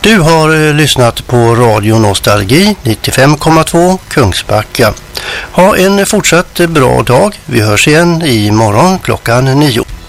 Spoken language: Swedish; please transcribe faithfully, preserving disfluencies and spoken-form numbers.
Du har lyssnat på Radio Nostalgi nittiofem komma två Kungsbacka. Ha en fortsatt bra dag. Vi hörs igen imorgon klockan nio.